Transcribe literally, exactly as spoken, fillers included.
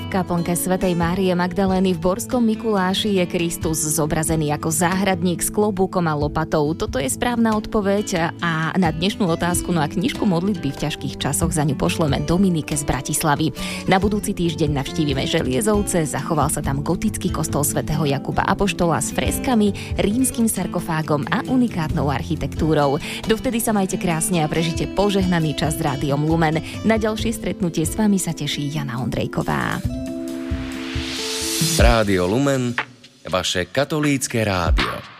kaplnke svätej Márie Magdalény v Borskom Mikuláši je Kristus zobrazený ako záhradník s klobúkom a lopatou. Toto je správna odpoveď a na dnešnú otázku, no a knižku modlitby v ťažkých časoch za ňu pošleme Dominike z Bratislavy. Na budúci týždeň navštívime Želiezovce, zachoval sa tam gotický kostol svätého Jakuba Apoštola s freskami, rímskym sarkofágom a unikátnou architektúrou. Dovtedy sa majte krásne a prežite požehnaný čas s Rádiom Lumen. Na ďalšie stretnutie s vami sa teší Jana Ondrejková. Rádio Lumen, vaše katolícke rádio.